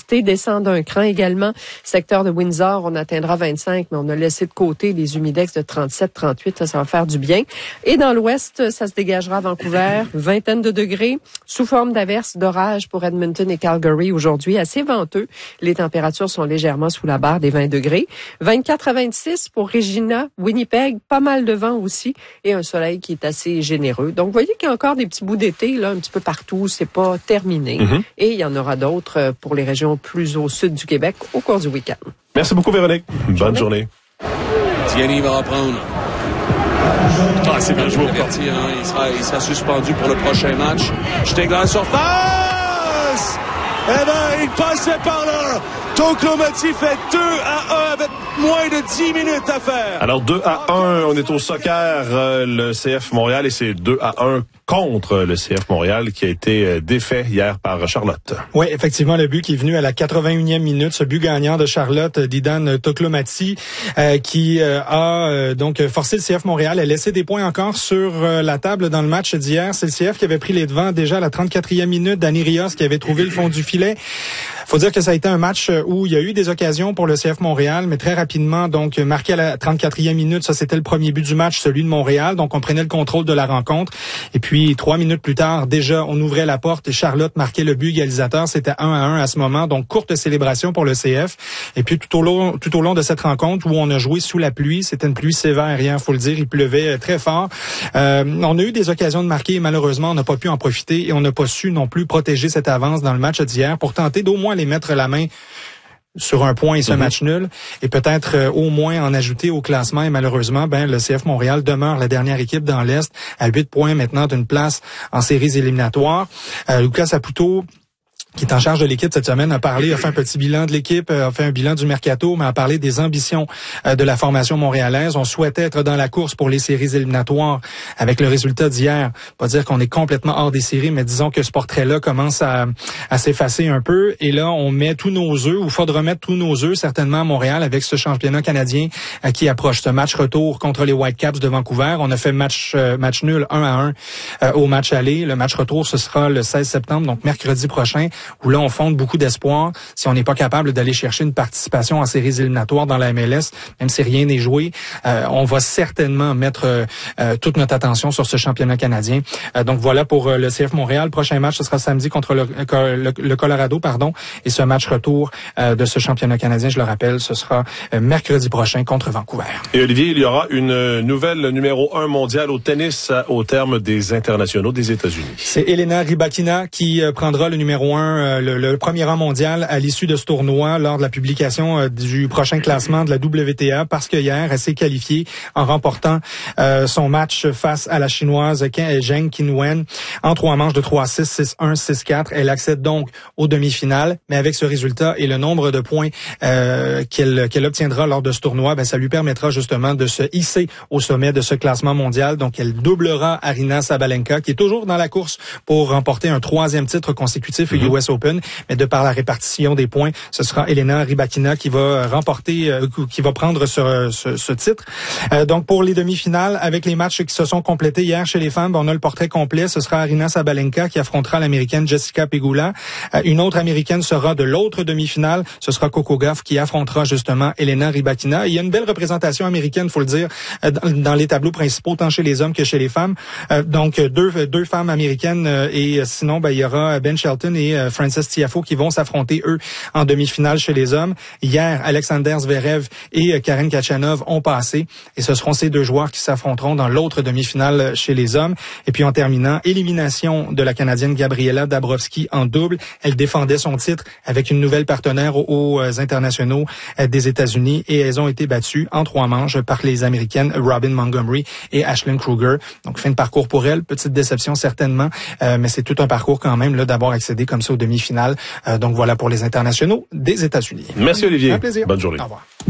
l'humidité descend d'un cran également. Secteur de Windsor, on atteindra 25, mais on a laissé de côté les humidex de 37, 38. Ça va faire du bien. Et dans l'ouest, ça se dégagera à Vancouver, vingtaine de degrés, sous forme d'averses, d'orage pour Edmonton et Calgary aujourd'hui, assez venteux. Les températures sont légèrement sous la barre des 20 degrés. 24 à 26 pour Regina, Winnipeg, pas mal de vent aussi et un soleil qui est assez généreux. Donc, vous voyez qu'il y a encore des petits bouts d'été là, un petit peu partout. C'est pas terminé. Et il y en aura d'autres pour les régions plus au sud du Québec au cours du week-end. Merci beaucoup, Véronique. Bonne journée. Thierry va reprendre. C'est bien joué. Il sera suspendu pour le prochain match. Stigler à la surface! Eh bien, il passait par là. Toklomaty fait 2-1 avec moins de 10 minutes à faire. Alors 2-1, on est au soccer, le CF Montréal, et c'est 2-1 contre le CF Montréal qui a été défait hier par Charlotte. Oui, effectivement, le but qui est venu à la 81e minute, ce but gagnant de Charlotte, d'Idan Toklomaty, qui a donc forcé le CF Montréal à laisser des points encore sur la table dans le match d'hier. C'est le CF qui avait pris les devants déjà à la 34e minute, Danny Rios qui avait trouvé le fond du filet. Faut dire que ça a été un match où il y a eu des occasions pour le CF Montréal, mais très rapidement, donc marqué à la 34e minute, ça c'était le premier but du match, celui de Montréal. Donc on prenait le contrôle de la rencontre. Et puis 3 minutes plus tard, déjà on ouvrait la porte et Charlotte marquait le but égalisateur. C'était 1-1 à ce moment, donc courte célébration pour le CF. Et puis tout au long de cette rencontre où on a joué sous la pluie, c'était une pluie sévère, hier, faut le dire, il pleuvait très fort. On a eu des occasions de marquer et malheureusement on n'a pas pu en profiter et on n'a pas su non plus protéger cette avance dans le match d'hier pour tenter d'au moins les mettre la main sur un point et ce match nul, et peut-être au moins en ajouter au classement. Et malheureusement, le CF Montréal demeure la dernière équipe dans l'Est à 8 points maintenant d'une place en séries éliminatoires. Lucas Saputo, qui est en charge de l'équipe cette semaine, a fait un petit bilan de l'équipe, a fait un bilan du mercato, mais a parlé des ambitions de la formation montréalaise. On souhaitait être dans la course pour les séries éliminatoires avec le résultat d'hier. Pas dire qu'on est complètement hors des séries, mais disons que ce portrait-là commence à s'effacer un peu. Et là, on met tous nos œufs, ou faudra mettre tous nos œufs certainement à Montréal avec ce championnat canadien qui approche. Ce match retour contre les Whitecaps de Vancouver. On a fait match nul 1-1 au match aller. Le match retour, ce sera le 16 septembre, donc mercredi prochain, où là, on fonde beaucoup d'espoir. Si on n'est pas capable d'aller chercher une participation en séries éliminatoires dans la MLS, même si rien n'est joué, on va certainement mettre toute notre attention sur ce championnat canadien. Donc voilà pour le CF Montréal. Prochain match, ce sera samedi contre le Colorado, et ce match retour de ce championnat canadien, je le rappelle, ce sera mercredi prochain contre Vancouver. Et Olivier, il y aura une nouvelle numéro 1 mondiale au tennis au terme des internationaux des États-Unis. C'est Elena Rybakina qui prendra le numéro 1, le premier rang mondial à l'issue de ce tournoi lors de la publication du prochain classement de la WTA, parce que hier, elle s'est qualifiée en remportant son match face à la chinoise Zheng Qinwen en 3 manches de 3-6, 6-1, 6-4. Elle accède donc aux demi-finales, mais avec ce résultat et le nombre de points qu'elle obtiendra lors de ce tournoi, ça lui permettra justement de se hisser au sommet de ce classement mondial. Donc elle doublera Aryna Sabalenka, qui est toujours dans la course pour remporter un 3e titre consécutif au US Open, mais de par la répartition des points, ce sera Elena Rybakina qui va remporter, qui va prendre ce titre. Donc pour les demi-finales, avec les matchs qui se sont complétés hier chez les femmes, on a le portrait complet. Ce sera Aryna Sabalenka qui affrontera l'américaine Jessica Pegula. Une autre américaine sera de l'autre demi-finale. Ce sera Coco Gauff qui affrontera justement Elena Rybakina. Il y a une belle représentation américaine, faut le dire, dans les tableaux principaux, tant chez les hommes que chez les femmes. Donc deux femmes américaines, et sinon il y aura Ben Shelton et Frances Tiafoe qui vont s'affronter eux en demi-finale chez les hommes. Hier, Alexander Zverev et Karen Khachanov ont passé, et ce seront ces deux joueurs qui s'affronteront dans l'autre demi-finale chez les hommes. Et puis en terminant, élimination de la Canadienne Gabriela Dabrowski en double. Elle défendait son titre avec une nouvelle partenaire aux internationaux des États-Unis, et elles ont été battues en 3 manches par les Américaines Robin Montgomery et Ashlyn Kruger. Donc fin de parcours pour elle, petite déception certainement, mais c'est tout un parcours quand même là d'avoir accédé comme ça aux demi-finales. Donc voilà pour les internationaux des États-Unis. Merci Olivier. Un plaisir. Bonne journée. Au revoir.